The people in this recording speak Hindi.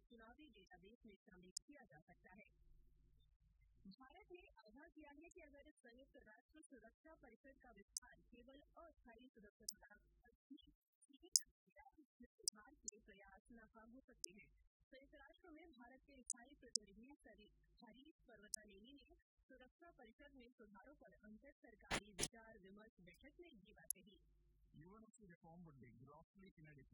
चुनावी डेटाबेस में शामिल किया जा सकता है। भारत ने आगाह किया है कि अगर संयुक्त राष्ट्र सुरक्षा परिषद का विस्तार केवल अस्थायी सदस्यता सुधार के प्रयास नाकाम हो सकते हैं। संयुक्त राष्ट्र में भारत के स्थायी प्रतिनिधि हरीश पर्वतनेनी ने सुरक्षा परिषद में सुधारों पर अंतर सरकारी विचार विमर्श बैठक में ये बात कही। UNSC reform would be grossly inadequate